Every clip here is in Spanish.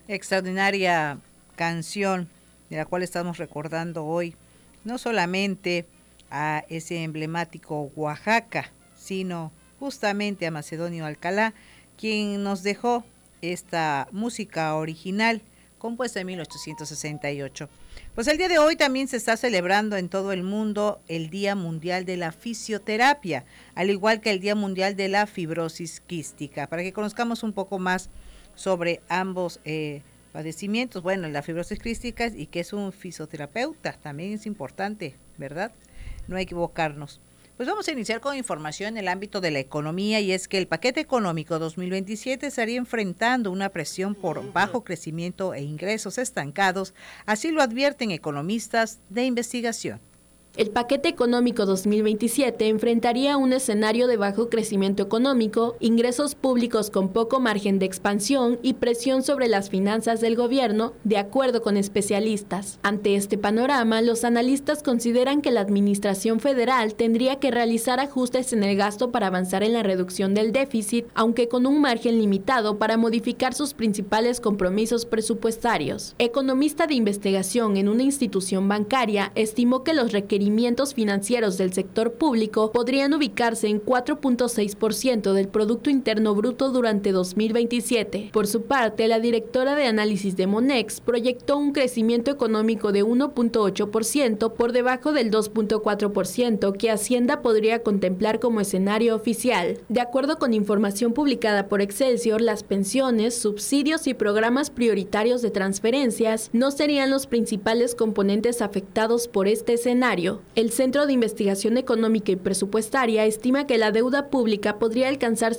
Extraordinaria canción de la cual estamos recordando hoy, no solamente a ese emblemático Oaxaca, sino justamente a Macedonio Alcalá, quien nos dejó esta música original compuesta en 1868. Pues el día de hoy también se está celebrando en todo el mundo el Día Mundial de la Fisioterapia, al igual que el Día Mundial de la Fibrosis Quística, para que conozcamos un poco más sobre ambos padecimientos. Bueno, la fibrosis quística y que es un fisioterapeuta, también es importante, ¿verdad? No equivocarnos. Pues vamos a iniciar con información en el ámbito de la economía, y es que el paquete económico 2027 estaría enfrentando una presión por bajo crecimiento e ingresos estancados, así lo advierten economistas de investigación. El paquete económico 2027 enfrentaría un escenario de bajo crecimiento económico, ingresos públicos con poco margen de expansión y presión sobre las finanzas del gobierno, de acuerdo con especialistas. Ante este panorama, los analistas consideran que la Administración Federal tendría que realizar ajustes en el gasto para avanzar en la reducción del déficit, aunque con un margen limitado para modificar sus principales compromisos presupuestarios. Economista de investigación en una institución bancaria estimó que los requerimientos financieros del sector público podrían ubicarse en 4.6% del Producto Interno Bruto durante 2027. Por su parte, la directora de análisis de Monex proyectó un crecimiento económico de 1.8% por debajo del 2.4% que Hacienda podría contemplar como escenario oficial. De acuerdo con información publicada por Excelsior, las pensiones, subsidios y programas prioritarios de transferencias no serían los principales componentes afectados por este escenario. El Centro de Investigación Económica y Presupuestaria estima que la deuda pública podría alcanzar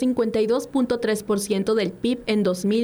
52.3% del PIB en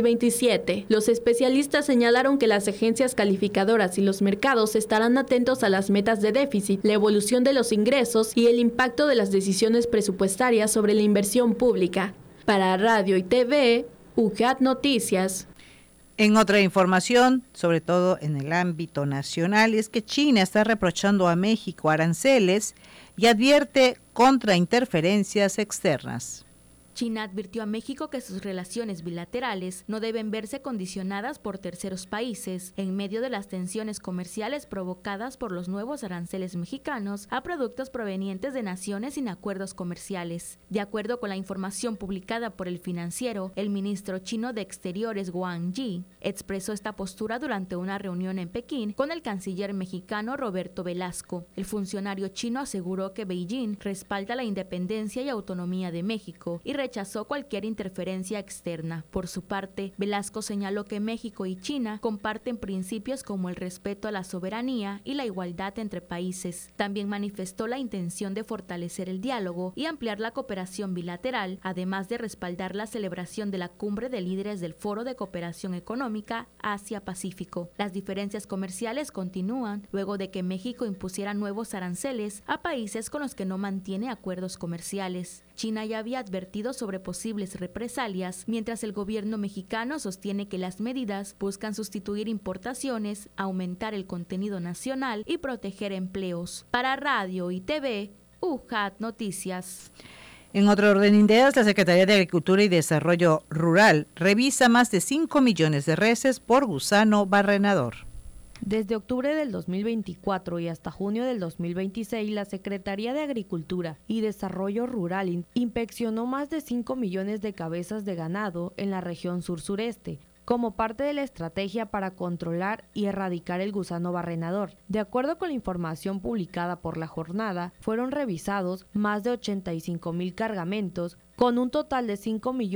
2027. Los especialistas señalaron que las agencias calificadoras y los mercados estarán atentos a las metas de déficit, la evolución de los ingresos y el impacto de las decisiones presupuestarias sobre la inversión pública. Para Radio y TV, UJAT Noticias. En otra información, sobre todo en el ámbito nacional, es que China está reprochando a México aranceles y advierte contra interferencias externas. China advirtió a México que sus relaciones bilaterales no deben verse condicionadas por terceros países en medio de las tensiones comerciales provocadas por los nuevos aranceles mexicanos a productos provenientes de naciones sin acuerdos comerciales. De acuerdo con la información publicada por El Financiero, el ministro chino de Exteriores Wang Yi expresó esta postura durante una reunión en Pekín con el canciller mexicano Roberto Velasco. El funcionario chino aseguró que Beijing respalda la independencia y autonomía de México y rechazó cualquier interferencia externa. Por su parte, Velasco señaló que México y China comparten principios como el respeto a la soberanía y la igualdad entre países. También manifestó la intención de fortalecer el diálogo y ampliar la cooperación bilateral, además de respaldar la celebración de la cumbre de líderes del Foro de Cooperación Económica Asia-Pacífico. Las diferencias comerciales continúan luego de que México impusiera nuevos aranceles a países con los que no mantiene acuerdos comerciales. China ya había advertido sobre posibles represalias, mientras el gobierno mexicano sostiene que las medidas buscan sustituir importaciones, aumentar el contenido nacional y proteger empleos. Para Radio y TV, UJAT Noticias. En otro orden de ideas, la Secretaría de Agricultura y Desarrollo Rural revisa más de 5 millones de reses por gusano barrenador. Desde octubre del 2024 y hasta junio del 2026, la Secretaría de Agricultura y Desarrollo Rural inspeccionó más de 5 millones de cabezas de ganado en la región sur-sureste, como parte de la estrategia para controlar y erradicar el gusano barrenador. De acuerdo con la información publicada por La Jornada, fueron revisados más de 85,000 cargamentos, con un total de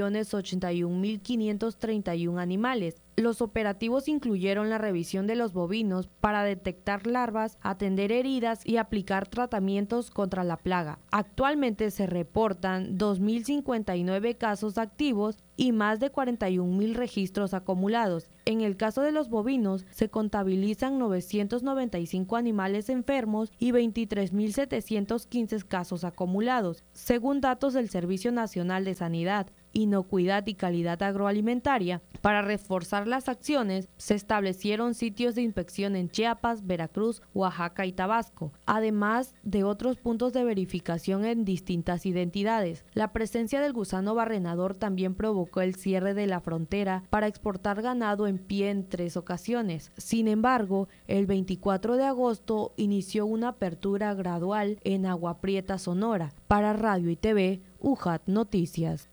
5.081.531 animales. Los operativos incluyeron la revisión de los bovinos para detectar larvas, atender heridas y aplicar tratamientos contra la plaga. Actualmente se reportan 2.059 casos activos y más de 41,000 registros acumulados. En el caso de los bovinos, se contabilizan 995 animales enfermos y 23.715 casos acumulados, según datos del Servicio Nacional de Sanidad. inocuidad y calidad agroalimentaria. Para reforzar las acciones, se establecieron sitios de inspección en Chiapas, Veracruz, Oaxaca y Tabasco, además de otros puntos de verificación en distintas identidades. La presencia del gusano barrenador también provocó el cierre de la frontera para exportar ganado en pie en 3 ocasiones. Sin embargo, el 24 de agosto inició una apertura gradual en Agua Prieta, Sonora. Para Radio y TV, UJAT Noticias.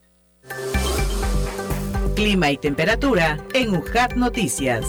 Clima y temperatura en UJAT Noticias.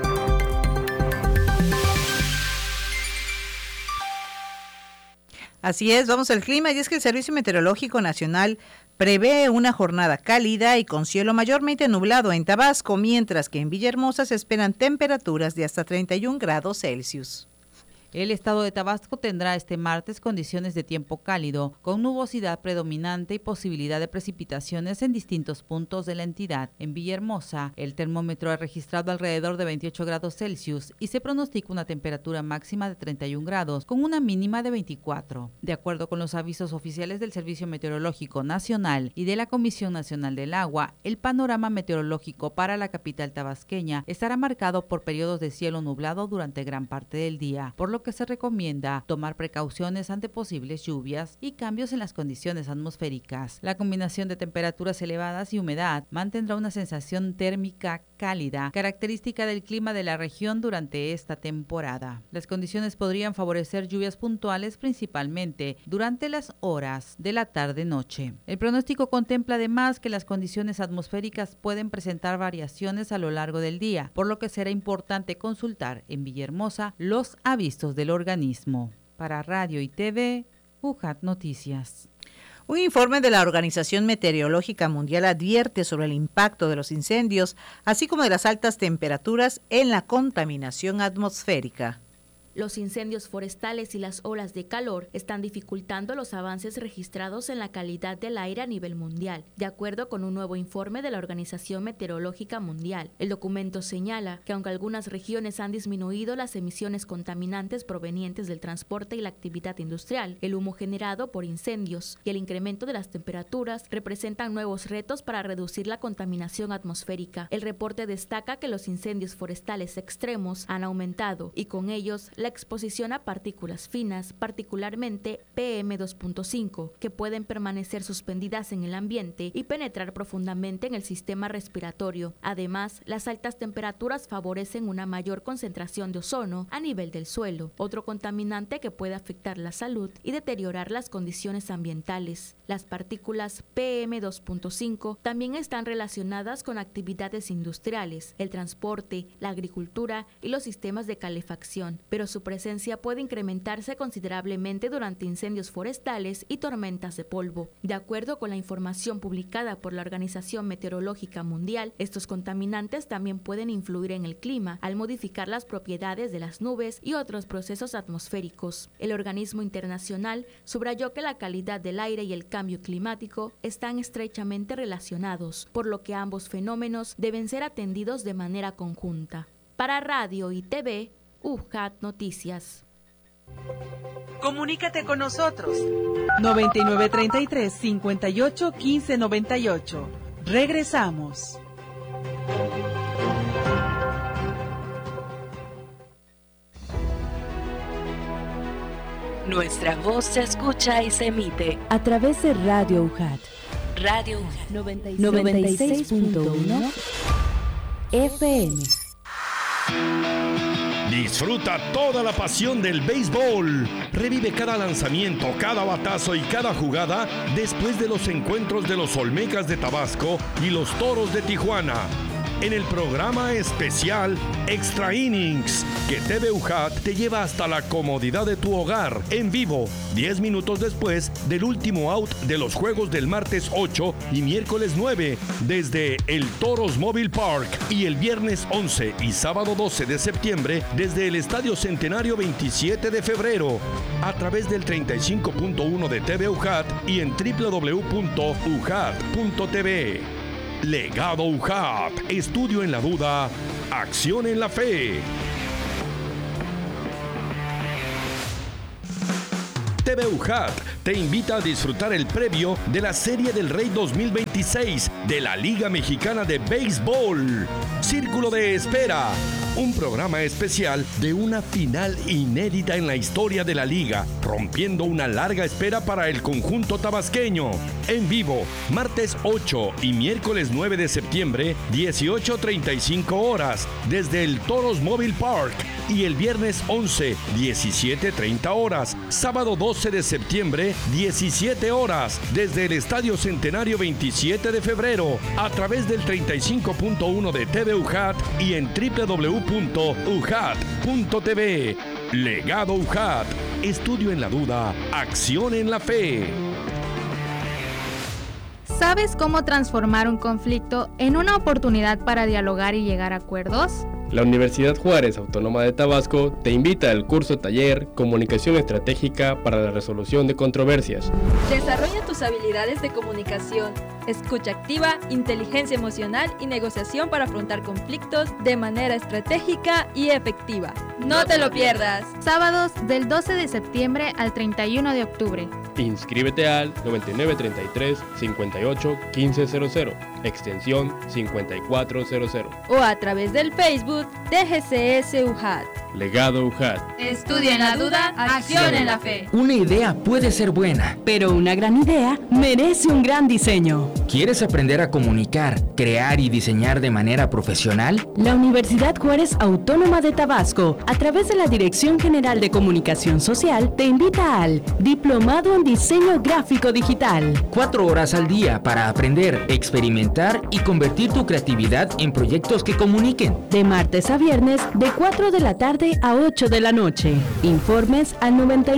Así es, vamos al clima, y es que el Servicio Meteorológico Nacional prevé una jornada cálida y con cielo mayormente nublado en Tabasco, mientras que en Villahermosa se esperan temperaturas de hasta 31 grados Celsius. El estado de Tabasco tendrá este martes condiciones de tiempo cálido, con nubosidad predominante y posibilidad de precipitaciones en distintos puntos de la entidad. En Villahermosa, el termómetro ha registrado alrededor de 28 grados Celsius y se pronostica una temperatura máxima de 31 grados, con una mínima de 24. De acuerdo con los avisos oficiales del Servicio Meteorológico Nacional y de la Comisión Nacional del Agua, el panorama meteorológico para la capital tabasqueña estará marcado por periodos de cielo nublado durante gran parte del día, por lo que se recomienda tomar precauciones ante posibles lluvias y cambios en las condiciones atmosféricas. La combinación de temperaturas elevadas y humedad mantendrá una sensación térmica cálida, característica del clima de la región durante esta temporada. Las condiciones podrían favorecer lluvias puntuales principalmente durante las horas de la tarde-noche. El pronóstico contempla además que las condiciones atmosféricas pueden presentar variaciones a lo largo del día, por lo que será importante consultar en Villahermosa los avisos del organismo. Para Radio y TV, UJAT Noticias. Un informe de la Organización Meteorológica Mundial advierte sobre el impacto de los incendios, así como de las altas temperaturas en la contaminación atmosférica. Los incendios forestales y las olas de calor están dificultando los avances registrados en la calidad del aire a nivel mundial, de acuerdo con un nuevo informe de la Organización Meteorológica Mundial. El documento señala que aunque algunas regiones han disminuido las emisiones contaminantes provenientes del transporte y la actividad industrial, el humo generado por incendios y el incremento de las temperaturas representan nuevos retos para reducir la contaminación atmosférica. El reporte destaca que los incendios forestales extremos han aumentado y con ellos la exposición a partículas finas, particularmente PM2.5, que pueden permanecer suspendidas en el ambiente y penetrar profundamente en el sistema respiratorio. Además, las altas temperaturas favorecen una mayor concentración de ozono a nivel del suelo, otro contaminante que puede afectar la salud y deteriorar las condiciones ambientales. Las partículas PM2.5 también están relacionadas con actividades industriales, el transporte, la agricultura y los sistemas de calefacción, pero su presencia puede incrementarse considerablemente durante incendios forestales y tormentas de polvo. De acuerdo con la información publicada por la Organización Meteorológica Mundial, estos contaminantes también pueden influir en el clima al modificar las propiedades de las nubes y otros procesos atmosféricos. El organismo internacional subrayó que la calidad del aire y el cambio climático están estrechamente relacionados, por lo que ambos fenómenos deben ser atendidos de manera conjunta. Para Radio y TV, UJAT Noticias. Comunícate con nosotros. 9933-581598. Regresamos. Nuestra voz se escucha y se emite A través de Radio UJAT. Radio 96.1 FM. Disfruta toda la pasión del béisbol. Revive cada lanzamiento, cada batazo y cada jugada después de los encuentros de los Olmecas de Tabasco y los Toros de Tijuana. En el programa especial Extra Innings, que TV UJAT te lleva hasta la comodidad de tu hogar, en vivo, 10 minutos después del último out de los juegos del martes 8 y miércoles 9, desde el Toros Mobile Park, y el viernes 11 y sábado 12 de septiembre, desde el Estadio Centenario 27 de febrero, a través del 35.1 de TV UJAT y en www.ujat.tv. Legado UJAT, estudio en la duda, acción en la fe. TV UJAT te invita a disfrutar el previo de la Serie del Rey 2026 de la Liga Mexicana de Béisbol. Círculo de Espera, un programa especial de una final inédita en la historia de la liga, rompiendo una larga espera para el conjunto tabasqueño. En vivo, martes 8 y miércoles 9 de septiembre, 18:35 horas, desde el Toros Mobile Park, y el viernes 11, 17:30 horas, sábado 12 de septiembre, 17 horas, desde el Estadio Centenario 27 de febrero, a través del 35.1 de TV UJAT y en www.ujat.tv. Legado UJAT, estudio en la duda, acción en la fe. ¿Sabes cómo transformar un conflicto en una oportunidad para dialogar y llegar a acuerdos? La Universidad Juárez Autónoma de Tabasco te invita al curso taller Comunicación Estratégica para la Resolución de Controversias. Desarrolla tus habilidades de comunicación, escucha activa, inteligencia emocional y negociación para afrontar conflictos de manera estratégica y efectiva. ¡No te lo pierdas! Sábados del 12 de septiembre al 31 de octubre. Inscríbete al 9933-581500, extensión 5400. O a través del Facebook de GCS UJAT. Legado UJAT. Estudia en la duda, acción en la fe. Una idea puede ser buena, pero una gran idea merece un gran diseño. ¿Quieres aprender a comunicar, crear y diseñar de manera profesional? La Universidad Juárez Autónoma de Tabasco, a través de la Dirección General de Comunicación Social, te invita al Diplomado en Diseño Gráfico Digital. 4 horas al día para aprender, experimentar y convertir tu creatividad en proyectos que comuniquen. De martes a viernes, de 4 de la tarde a 8 de la noche. Informes al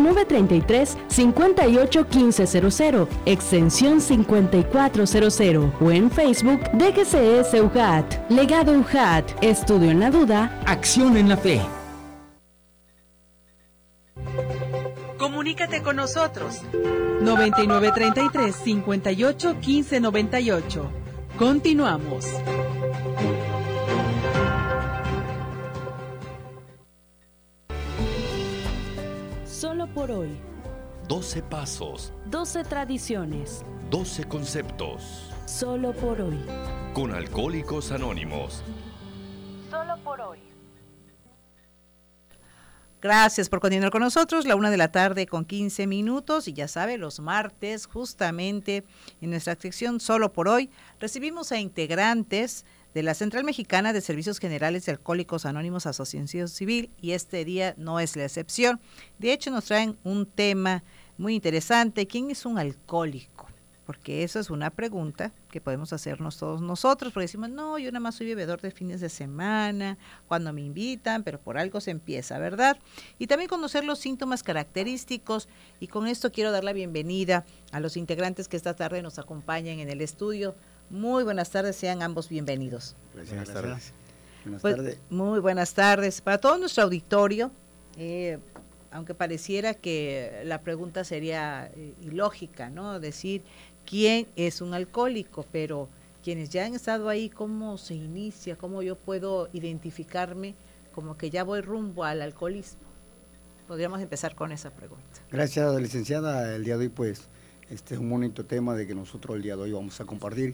9933-581500, extensión 5400, o en Facebook DGCS UJAT. Legado UJAT, estudio en la duda, acción en la fe. Comunícate con nosotros. 9933-581598. Continuamos. Solo por hoy. 12 pasos. 12 tradiciones. 12 conceptos. Solo por hoy. Con Alcohólicos Anónimos. Solo por hoy. Gracias por continuar con nosotros, 1:15 p.m, y ya sabe, los martes, justamente en nuestra sección Solo por Hoy, recibimos a integrantes de la Central Mexicana de Servicios Generales de Alcohólicos Anónimos Asociación Civil, y este día no es la excepción. De hecho, nos traen un tema muy interesante: ¿quién es un alcohólico? Porque eso es una pregunta que podemos hacernos todos nosotros, porque decimos, no, yo nada más soy bebedor de fines de semana, cuando me invitan, pero por algo se empieza, ¿verdad? Y también conocer los síntomas característicos, y con esto quiero dar la bienvenida a los integrantes que esta tarde nos acompañan en el estudio. Muy buenas tardes, sean ambos bienvenidos. Buenas tardes. Buenas tardes. Muy buenas tardes. Para todo nuestro auditorio, aunque pareciera que la pregunta sería ilógica, ¿no? Decir, ¿quién es un alcohólico? Pero quienes ya han estado ahí, ¿cómo se inicia? ¿Cómo yo puedo identificarme como que ya voy rumbo al alcoholismo? Podríamos empezar con esa pregunta. Gracias, licenciada. El día de hoy, pues, este es un bonito tema de que nosotros el día de hoy vamos a compartir.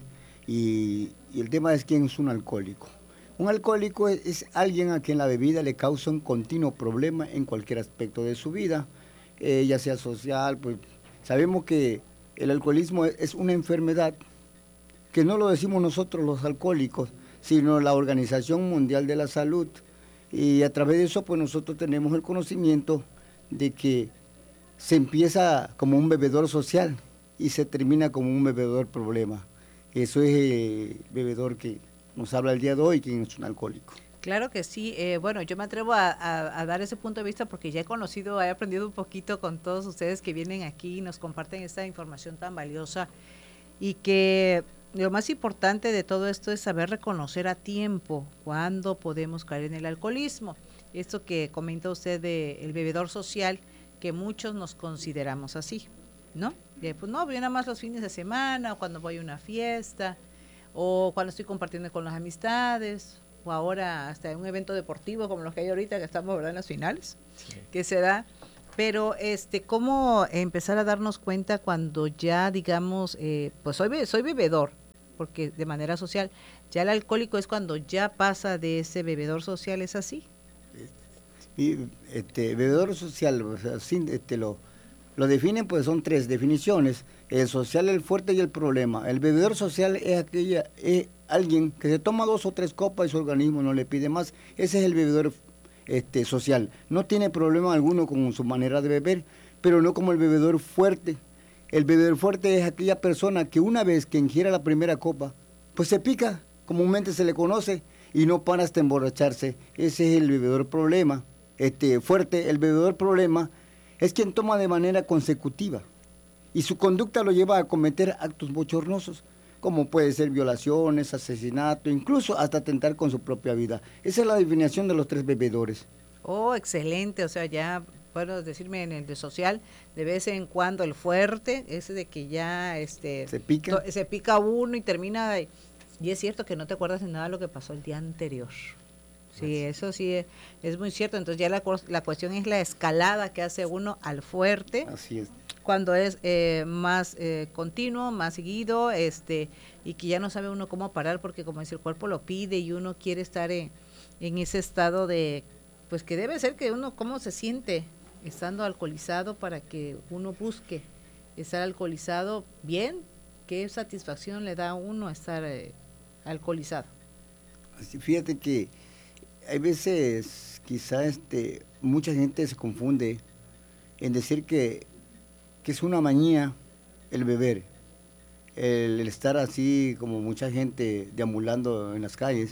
Y el tema es quién es un alcohólico. Un alcohólico es alguien a quien la bebida le causa un continuo problema en cualquier aspecto de su vida, ya sea social. Pues sabemos que el alcoholismo es una enfermedad que no lo decimos nosotros los alcohólicos, sino la Organización Mundial de la Salud. Y a través de eso, pues nosotros tenemos el conocimiento de que se empieza como un bebedor social y se termina como un bebedor problema. Eso es el bebedor que nos habla el día de hoy, quien es un alcohólico. Claro que sí. Bueno, yo me atrevo a dar ese punto de vista porque ya he aprendido un poquito con todos ustedes que vienen aquí y nos comparten esta información tan valiosa, y que lo más importante de todo esto es saber reconocer a tiempo cuándo podemos caer en el alcoholismo. Esto que comenta usted del bebedor social, que muchos nos consideramos así, ¿no? Pues no, yo nada más los fines de semana, o cuando voy a una fiesta, o cuando estoy compartiendo con las amistades, o ahora hasta en un evento deportivo como los que hay ahorita, que estamos, ¿verdad?, en las finales, sí, que se da. Pero ¿cómo empezar a darnos cuenta cuando ya, digamos, pues soy bebedor, porque de manera social, ya el alcohólico es cuando ya pasa de ese bebedor social, ¿es así? Y bebedor social, o sea, lo definen, pues son 3 definiciones: el social, el fuerte y el problema. El bebedor social es alguien que se toma 2 o 3 copas y su organismo no le pide más. Ese es el bebedor social. No tiene problema alguno con su manera de beber, pero no como el bebedor fuerte. El bebedor fuerte es aquella persona que una vez que ingiera la primera copa, pues se pica, comúnmente se le conoce, y no para hasta emborracharse. Ese es el bebedor problema. Fuerte, el bebedor problema es quien toma de manera consecutiva y su conducta lo lleva a cometer actos bochornosos, como puede ser violaciones, asesinato, incluso hasta atentar con su propia vida. Esa es la definición de los 3 bebedores. Oh, excelente, o sea, ya puedo decirme en el de social, de vez en cuando el fuerte, ese de que ya se pica uno y termina, y es cierto que no te acuerdas de nada de lo que pasó el día anterior. Sí, eso sí es muy cierto. Entonces ya la cuestión es la escalada que hace uno al fuerte. Así es. Cuando es más continuo, más seguido, y que ya no sabe uno cómo parar, porque como dice, el cuerpo lo pide y uno quiere estar en ese estado de, pues que debe ser que uno, cómo se siente estando alcoholizado, para que uno busque estar alcoholizado bien. ¿Qué satisfacción le da a uno estar alcoholizado? Fíjate que hay veces, quizás mucha gente se confunde en decir que es una manía el beber, el estar así como mucha gente deambulando en las calles,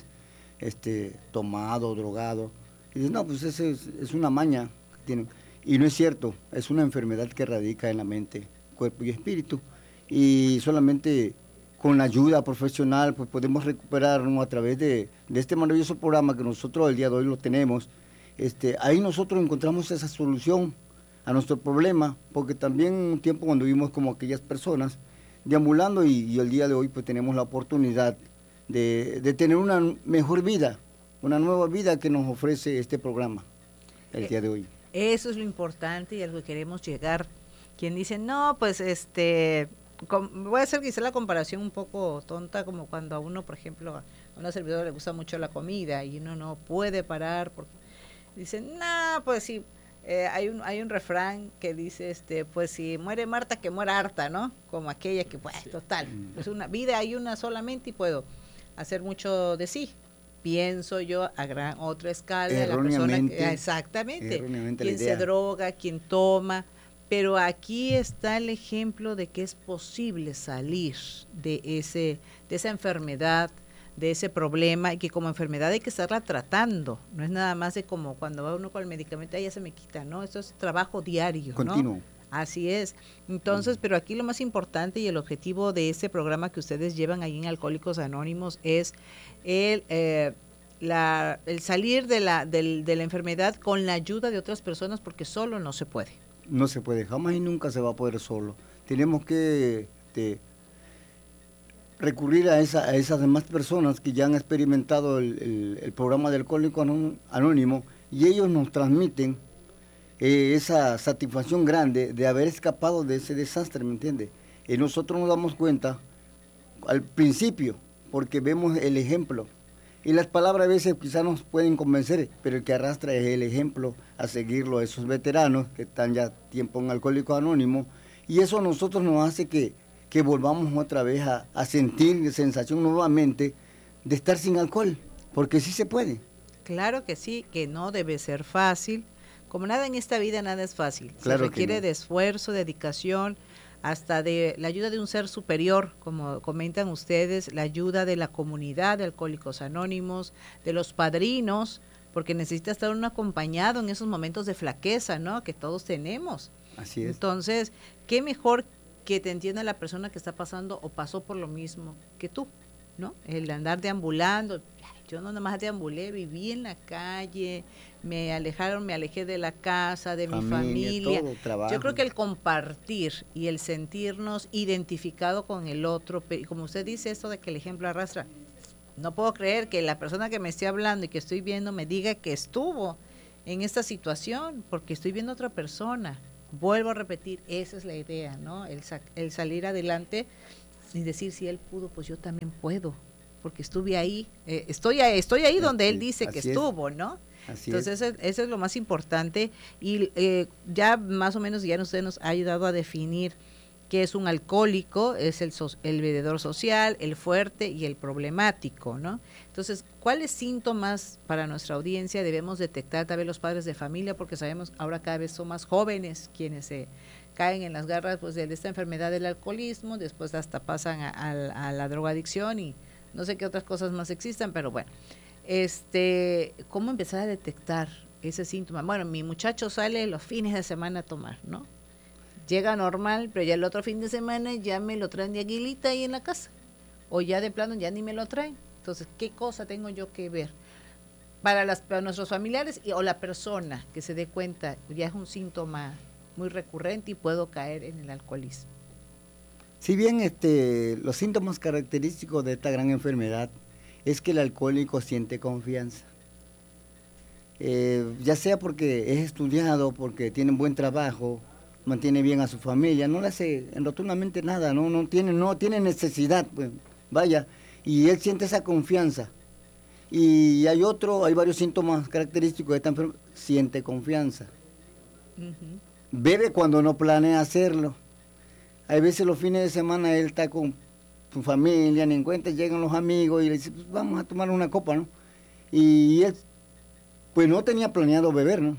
tomado, drogado. Y dicen, no, pues eso es una maña que tienen. Y no es cierto, es una enfermedad que radica en la mente, cuerpo y espíritu. Y solamente con la ayuda profesional pues podemos recuperarnos a través de este maravilloso programa que nosotros el día de hoy lo tenemos. Ahí nosotros encontramos esa solución a nuestro problema, porque también un tiempo cuando vimos como aquellas personas deambulando y el día de hoy pues tenemos la oportunidad de tener una mejor vida, una nueva vida que nos ofrece este programa el día de hoy. Eso es lo importante y a lo que queremos llegar. Quien dice, no, pues voy a hacer quizá la comparación un poco tonta, como cuando a uno, por ejemplo, a una servidora le gusta mucho la comida y uno no puede parar, porque dicen, no, pues sí, hay un refrán que dice, pues si muere Marta, que muera harta, ¿no? Como aquella que, pues, total, es una vida, hay una solamente y puedo hacer mucho de sí. Pienso yo a otra escala, la persona que, exactamente, quien se droga, quien toma. Pero aquí está el ejemplo de que es posible salir de esa enfermedad, de ese problema, y que como enfermedad hay que estarla tratando. No es nada más de como cuando va uno con el medicamento, ya se me quita, ¿no? Eso es trabajo diario, continuo. ¿no? Así es. Entonces, pero aquí lo más importante y el objetivo de ese programa que ustedes llevan ahí en Alcohólicos Anónimos es el salir de la enfermedad con la ayuda de otras personas, porque solo no se puede. No se puede, jamás y nunca se va a poder solo. Tenemos que recurrir a esas demás personas que ya han experimentado el programa de Alcohólico Anónimo, y ellos nos transmiten esa satisfacción grande de haber escapado de ese desastre, ¿me entiendes? Y nosotros nos damos cuenta al principio, porque vemos el ejemplo. Y las palabras a veces quizás nos pueden convencer, pero el que arrastra es el ejemplo a seguirlo, esos veteranos que están ya tiempo en Alcohólicos Anónimos, y eso a nosotros nos hace que volvamos otra vez a sentir sensación nuevamente de estar sin alcohol, porque sí se puede. Claro que sí, que no debe ser fácil. Como nada en esta vida, nada es fácil. Claro, se requiere de esfuerzo, dedicación, hasta de la ayuda de un ser superior, como comentan ustedes, la ayuda de la comunidad de Alcohólicos Anónimos, de los padrinos, porque necesita estar uno acompañado en esos momentos de flaqueza, ¿no? Que todos tenemos. Así es. Entonces, qué mejor que te entienda la persona que está pasando o pasó por lo mismo que tú, ¿no? El andar deambulando. Yo no nada más deambulé, viví en la calle, me alejé de la casa, de mi familia. Todo, trabajo. Yo creo que el compartir y el sentirnos identificado con el otro, como usted dice esto de que el ejemplo arrastra, no puedo creer que la persona que me esté hablando y que estoy viendo me diga que estuvo en esta situación porque estoy viendo a otra persona. Vuelvo a repetir, esa es la idea, ¿no? El salir adelante y decir, si él pudo, pues yo también puedo, porque estuve ahí, estoy ahí donde él dice que estuvo, ¿no? Entonces eso es lo más importante y ya más o menos ya usted nos ha ayudado a definir qué es un alcohólico, es el bebedor social, el fuerte y el problemático, ¿no? Entonces, ¿cuáles síntomas para nuestra audiencia debemos detectar tal vez los padres de familia? Porque sabemos ahora cada vez son más jóvenes quienes se caen en las garras pues, de esta enfermedad del alcoholismo, después hasta pasan a la drogadicción y no sé qué otras cosas más existan, pero bueno. ¿Cómo empezar a detectar ese síntoma? Bueno, mi muchacho sale los fines de semana a tomar, ¿no? Llega normal, pero ya el otro fin de semana ya me lo traen de aguilita ahí en la casa. O ya de plano ya ni me lo traen. Entonces, ¿qué cosa tengo yo que ver? Para nuestros familiares o la persona que se dé cuenta, ya es un síntoma muy recurrente y puedo caer en el alcoholismo. Si bien los síntomas característicos de esta gran enfermedad es que el alcohólico siente confianza. Ya sea porque es estudiado, porque tiene un buen trabajo, mantiene bien a su familia, no le hace rotundamente nada, no tiene necesidad, pues, vaya, y él siente esa confianza. Y hay varios síntomas característicos de esta enfermedad, siente confianza. Uh-huh. Bebe cuando no planea hacerlo. Hay veces los fines de semana él está con su familia, ni en cuenta, llegan los amigos y le dicen, pues vamos a tomar una copa, ¿no? Y él, pues no tenía planeado beber, ¿no?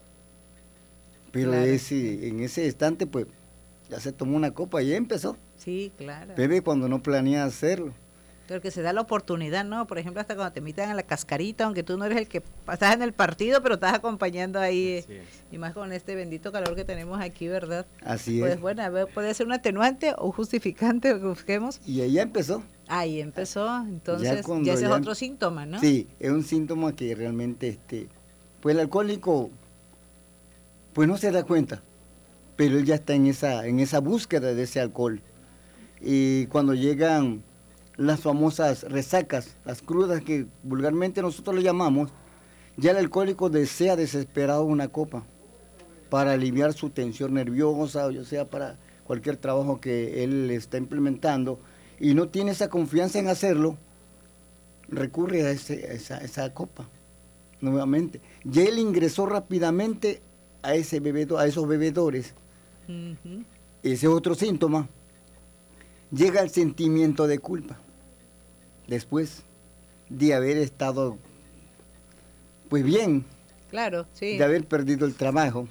Pero claro, en ese instante, pues, ya se tomó una copa y ya empezó. Sí, claro. Bebe cuando no planea hacerlo. Pero que se da la oportunidad, ¿no? Por ejemplo, hasta cuando te invitan a la cascarita, aunque tú no eres el que estás en el partido, pero estás acompañando ahí. Y más con este bendito calor que tenemos aquí, ¿verdad? Así pues, es. Bueno, puede ser un atenuante o justificante, lo que busquemos. Y ahí ya empezó. Ahí empezó, entonces ya ese es otro síntoma, ¿no? Sí, es un síntoma que realmente, pues el alcohólico, pues no se da cuenta, pero él ya está en esa búsqueda de ese alcohol. Y cuando llegan las famosas resacas, las crudas que vulgarmente nosotros le llamamos, ya el alcohólico desea desesperado una copa para aliviar su tensión nerviosa, o sea, para cualquier trabajo que él está implementando, y no tiene esa confianza en hacerlo, recurre a esa copa nuevamente. Ya él ingresó rápidamente a esos bebedores. Uh-huh. Ese es otro síntoma. Llega el sentimiento de culpa. Después de haber estado, pues bien, claro, sí, de haber perdido el trabajo,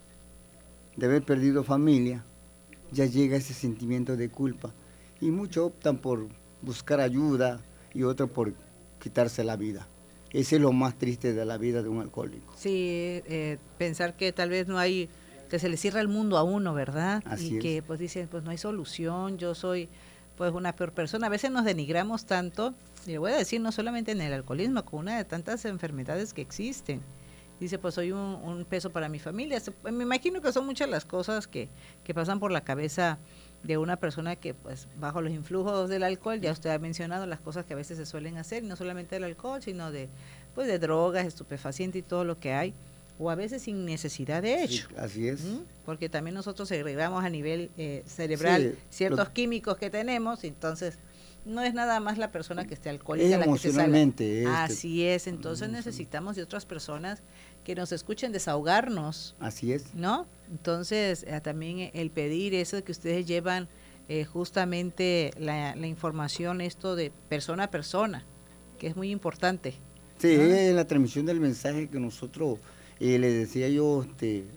de haber perdido familia, ya llega ese sentimiento de culpa. Y muchos optan por buscar ayuda y otros por quitarse la vida. Ese es lo más triste de la vida de un alcohólico. Sí, pensar que tal vez no hay, que se le cierra el mundo a uno, ¿verdad? Así y es. Que pues dicen, pues no hay solución, yo soy pues una peor persona. A veces nos denigramos tanto, y le voy a decir, no solamente en el alcoholismo, con una de tantas enfermedades que existen. Dice, pues soy un peso para mi familia. Me imagino que son muchas las cosas que pasan por la cabeza de una persona que pues bajo los influjos del alcohol, ya usted ha mencionado las cosas que a veces se suelen hacer, y no solamente el alcohol, sino de drogas, estupefacientes y todo lo que hay, o a veces sin necesidad de hecho. Sí, así es. Porque también nosotros segregamos a nivel cerebral ciertos químicos que tenemos, entonces no es nada más la persona que esté alcohólica la que se sale. Así es, entonces necesitamos de otras personas que nos escuchen desahogarnos. Así es. ¿No? Entonces también el pedir eso de que ustedes llevan justamente la información, esto de persona a persona, que es muy importante. Sí, ¿no? Es la transmisión del mensaje que nosotros, le decía yo,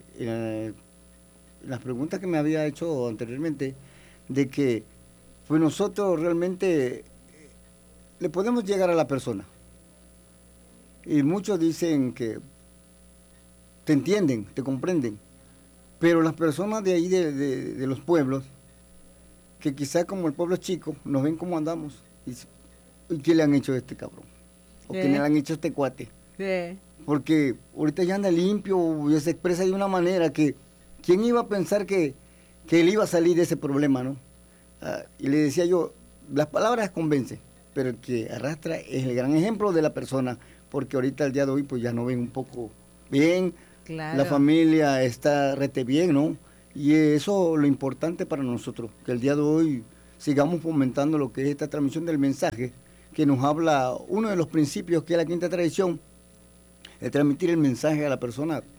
las preguntas que me había hecho anteriormente, de que pues nosotros realmente le podemos llegar a la persona. Y muchos dicen que te entienden, te comprenden, pero las personas de ahí, de los pueblos, que quizás como el pueblo es chico, nos ven como andamos, y ¿qué le han hecho a este cabrón? ¿O qué le han hecho a este cuate? Sí. Porque ahorita ya anda limpio, ya se expresa de una manera que, ¿quién iba a pensar que él iba a salir de ese problema, no? Y le decía yo, las palabras convencen, pero el que arrastra es el gran ejemplo de la persona, porque ahorita al día de hoy pues ya no ven un poco bien, Claro. la familia está rete bien, ¿no? Y eso es lo importante para nosotros, que el día de hoy sigamos fomentando lo que es esta transmisión del mensaje, que nos habla uno de los principios que es la quinta tradición, de transmitir el mensaje a la persona